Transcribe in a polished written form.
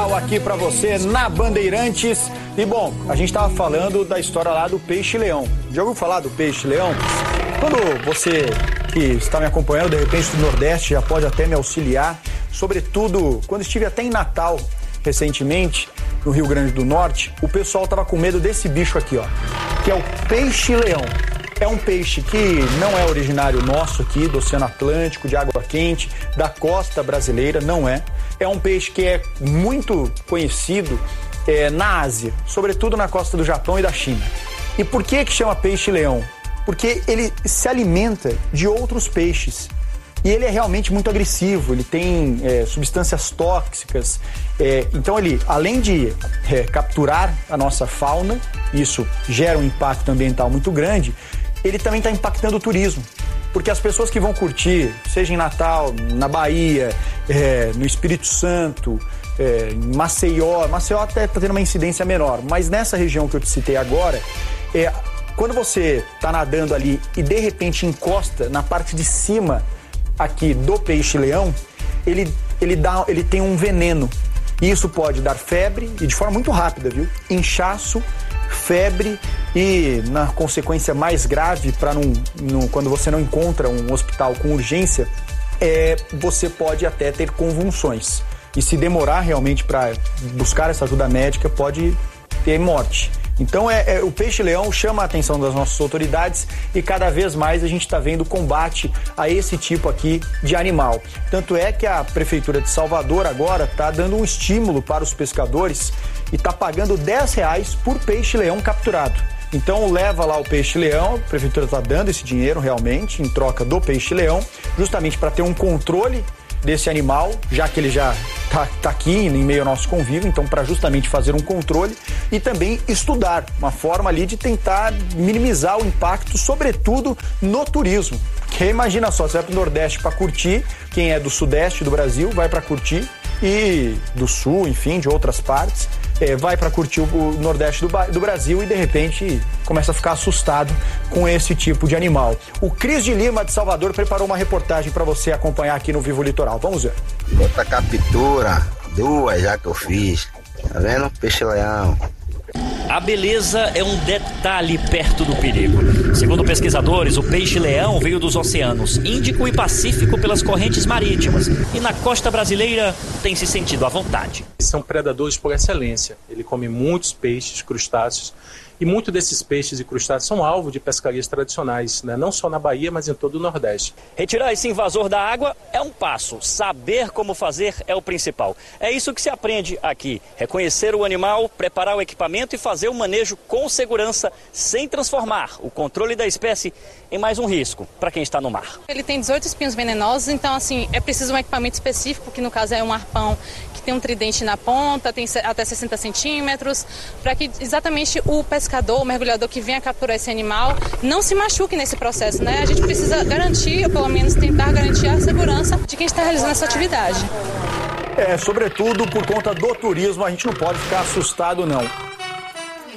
Litoral aqui pra você na Bandeirantes. E bom, a gente tava falando da história lá do peixe-leão. Já ouviu falar do peixe-leão? Quando você que está me acompanhando, de repente do Nordeste, já pode até me auxiliar. Sobretudo, quando estive até em Natal, recentemente, no Rio Grande do Norte, o pessoal tava com medo desse bicho aqui, ó, que é o peixe-leão. É um peixe que não é originário nosso aqui, do Oceano Atlântico, de água quente, da costa brasileira, não é. É um peixe que é muito conhecido na Ásia, sobretudo na costa do Japão e da China. E por que chama peixe-leão? Porque ele se alimenta de outros peixes. E ele é realmente muito agressivo, ele tem substâncias tóxicas. Então ele, além de capturar a nossa fauna, isso gera um impacto ambiental muito grande, ele também está impactando o turismo. Porque as pessoas que vão curtir, seja em Natal, na Bahia, no Espírito Santo, em Maceió até está tendo uma incidência menor, mas nessa região que eu te citei agora, quando você está nadando ali e de repente encosta na parte de cima aqui do peixe-leão, ele tem um veneno. E isso pode dar febre, e de forma muito rápida, viu? Inchaço, febre e, na consequência mais grave, quando você não encontra um hospital com urgência, você pode até ter convulsões. E se demorar realmente para buscar essa ajuda médica, pode ter morte. Então o peixe-leão chama a atenção das nossas autoridades e cada vez mais a gente está vendo combate a esse tipo aqui de animal. Tanto é que a Prefeitura de Salvador agora está dando um estímulo para os pescadores e está pagando R$10 por peixe-leão capturado. Então leva lá o peixe-leão, a Prefeitura está dando esse dinheiro realmente em troca do peixe-leão, justamente para ter um controle desse animal, já que ele já está aqui em meio ao nosso convívio, então para justamente fazer um controle e também estudar uma forma ali de tentar minimizar o impacto, sobretudo no turismo. Porque imagina só, você vai para o Nordeste para curtir, quem é do Sudeste do Brasil vai para curtir, e do Sul, enfim, de outras partes, vai para curtir o Nordeste do Brasil e de repente começa a ficar assustado com esse tipo de animal. O Cris de Lima de Salvador preparou uma reportagem para você acompanhar aqui no Vivo Litoral. Vamos ver. Outra captura, 2 já que eu fiz. Tá vendo? Peixe-leão. A beleza é um detalhe perto do perigo. Segundo pesquisadores, o peixe-leão veio dos oceanos Índico e Pacífico pelas correntes marítimas e na costa brasileira tem se sentido à vontade. São predadores por excelência. Ele come muitos peixes, crustáceos, e muitos desses peixes e crustáceos são alvo de pescarias tradicionais, né? Não só na Bahia, mas em todo o Nordeste. Retirar esse invasor da água é um passo, saber como fazer é o principal. É isso que se aprende aqui, reconhecer o animal, preparar o equipamento e fazer o manejo com segurança, sem transformar o controle da espécie em mais um risco para quem está no mar. Ele tem 18 espinhos venenosos, então assim, é preciso um equipamento específico, que no caso é um arpão que tem um tridente na ponta, tem até 60 centímetros, para que exatamente o pescador, o mergulhador que venha capturar esse animal, não se machuque nesse processo, né? A gente precisa garantir, ou pelo menos tentar garantir a segurança de quem está realizando essa atividade. Sobretudo por conta do turismo, a gente não pode ficar assustado não.